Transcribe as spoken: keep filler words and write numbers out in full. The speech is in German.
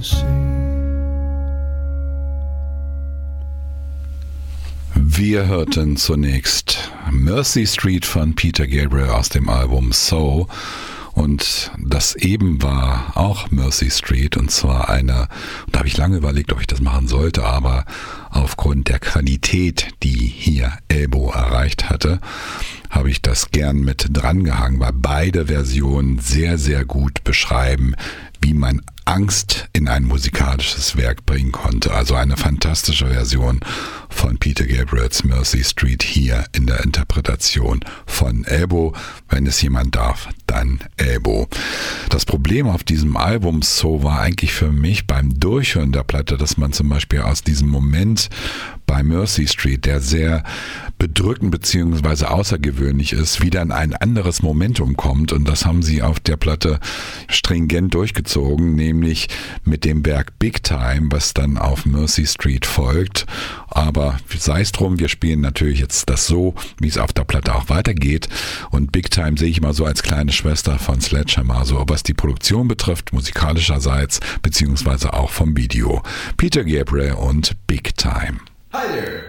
Wir hörten zunächst Mercy Street von Peter Gabriel aus dem Album So. Und das eben war auch Mercy Street, und zwar eine, da habe ich lange überlegt, ob ich das machen sollte, aber aufgrund der Qualität, die hier Elbow erreicht hatte, habe ich das gern mit drangehangen, weil beide Versionen sehr, sehr gut beschreiben, wie man Angst in ein musikalisches Werk bringen konnte. Also eine fantastische Version von Peter Gabriels Mercy Street hier in der Interpretation von Elbow. Wenn es jemand darf, dann Elbow. Das Problem auf diesem Album So war eigentlich für mich beim Durchhören der Platte, dass man zum Beispiel aus diesem Moment bei Mercy Street, der sehr bedrückend bzw. außergewöhnlich ist, wieder in ein anderes Momentum kommt, und das haben sie auf der Platte stringent durchgezogen, nämlich mit dem Werk Big Time, was dann auf Mercy Street folgt. Aber sei es drum, wir spielen natürlich jetzt das so, wie es auf der Platte auch weitergeht, und Big Time sehe ich mal so als kleine Schwester von Sledgehammer, so was die Produktion betrifft, musikalischerseits beziehungsweise auch vom Video. Peter Gabriel und Big Time. Hi there!